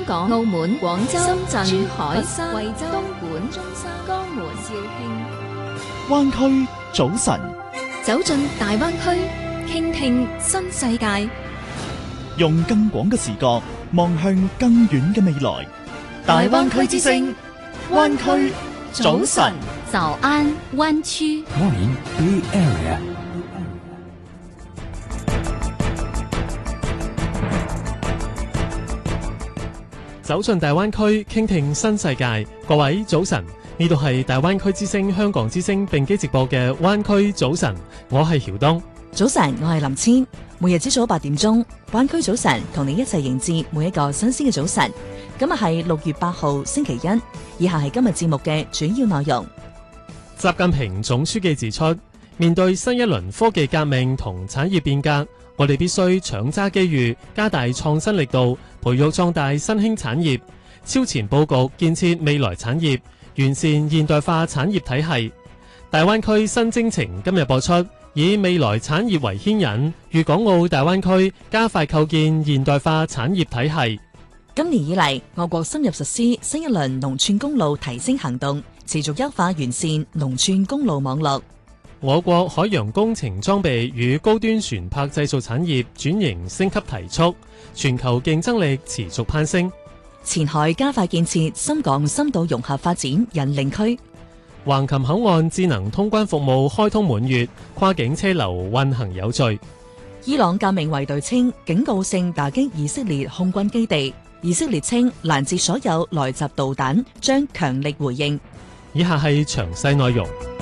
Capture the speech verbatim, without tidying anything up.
港、澳門、廣州、深圳、珠海、 佛山、 惠州、東莞、中山、江門、肇慶。 灣區早晨， 走進大灣區，傾聽新世界， 用更廣嘅視角望向更遠嘅未來。大灣區之聲，灣區早晨。 早安灣區。 Morning Bay Area。 走進大灣區，傾聽新世界。各位早晨，呢度係大灣區之聲、香港之聲並機直播嘅灣區早晨，我係曉東。 早晨，我係林千。每日朝早八點鐘，灣區早晨同你一齊迎接每一個新鮮嘅早晨。今日係六月八號星期一，以下係今日節目嘅主要內容。 習近平總書記指出，面對新一輪科技革命同產業變革，我哋必須搶揸機遇，加大創新力度，培育壯大新興產業，超前佈局建設未來產業，完善現代化產業體系。大灣區新征程今日播出，以未來產業為牽引，粵港澳大灣區加快構建現代化產業體系。 今年以嚟，我國深入實施新一輪農村公路提升行動，持續優化完善農村公路網絡。 我國海洋工程裝備與高端船舶製造產業轉型升級提速，全球競爭力持續攀升。 前海加快建設深港深度融合發展引領區。 橫琴口岸智能通關服務開通滿月，跨境車流運行有序。 伊朗革命衛隊稱警告性打擊以色列空軍基地，以色列稱攔截所有來襲導彈，將強力回應。 以下係詳細內容。